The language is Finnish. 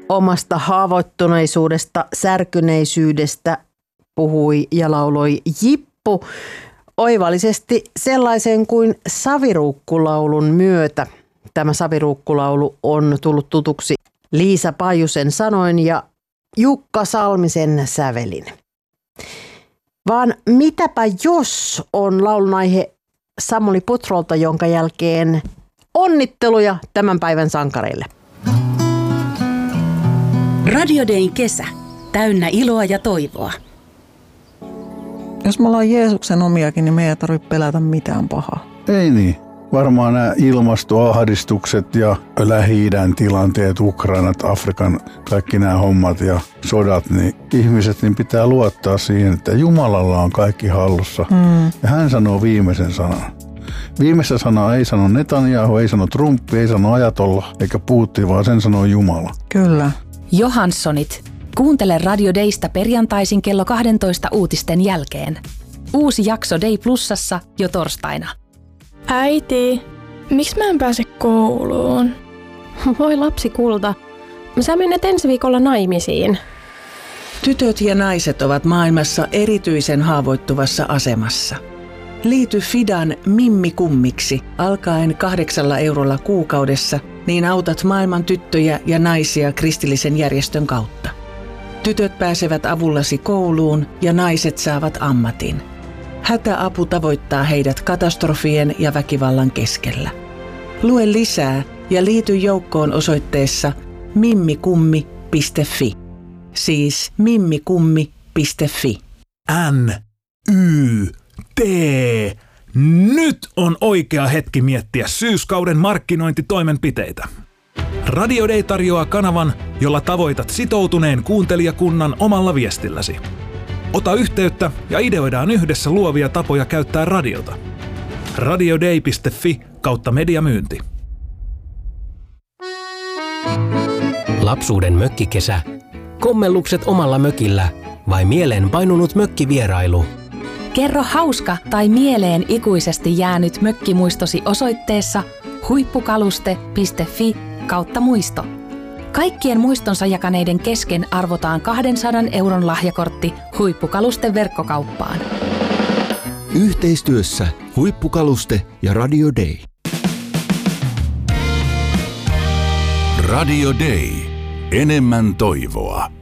Omasta haavoittuneisuudesta, särkyneisyydestä puhui ja lauloi Jippu oivallisesti sellaisen kuin saviruukkulaulun myötä. Tämä saviruukkulaulu on tullut tutuksi Liisa Paajusen sanoin ja Jukka Salmisen sävelin. Vaan mitäpä jos on laulun aihe Samuli Putrolta, jonka jälkeen onnitteluja tämän päivän sankareille. Radio Dayn kesä. Täynnä iloa ja toivoa. Jos me ollaan Jeesuksen omiakin, niin me ei tarvitse pelätä mitään pahaa. Ei niin. Varmaan nämä ilmastoahdistukset ja Lähi-idän tilanteet, Ukrainat, Afrikan, kaikki nämä hommat ja sodat, niin ihmiset niin pitää luottaa siihen, että Jumalalla on kaikki hallussa. Ja hän sanoo viimeisen sanan. Viimeistä sanaa ei sano Netanyahu, ei sano Trump, ei sano Ajatolla eikä Putin, vaan sen sanoo Jumala. Kyllä. Johanssonit. Kuuntele Radio Daysta perjantaisin kello 12 uutisten jälkeen. Uusi jakso Day Plusassa jo torstaina. Äiti, miksi mä en pääse kouluun? Voi lapsi kulta, sä menet ensi viikolla naimisiin. Tytöt ja naiset ovat maailmassa erityisen haavoittuvassa asemassa. Liity Fidan Mimmi-kummiksi alkaen 8 eurolla kuukaudessa, niin autat maailman tyttöjä ja naisia kristillisen järjestön kautta. Tytöt pääsevät avullasi kouluun ja naiset saavat ammatin. Hätäapu tavoittaa heidät katastrofien ja väkivallan keskellä. Lue lisää ja liity joukkoon osoitteessa mimmikummi.fi. Siis mimmikummi.fi. NYT. Nyt on oikea hetki miettiä syyskauden markkinointitoimenpiteitä. Radio Day tarjoaa kanavan, jolla tavoitat sitoutuneen kuuntelijakunnan omalla viestilläsi. Ota yhteyttä ja ideoidaan yhdessä luovia tapoja käyttää radiota. radioday.fi/mediamyynti. Lapsuuden mökkikesä, kommellukset omalla mökillä vai mieleen painunut mökkivierailu? Kerro hauska tai mieleen ikuisesti jäänyt mökkimuistosi osoitteessa huippukaluste.fi/muisto. Kaikkien muistonsa jakaneiden kesken arvotaan 200 euron lahjakortti Huippukalusten verkkokauppaan. Yhteistyössä Huippukaluste ja Radio Day. Radio Day. Enemmän toivoa.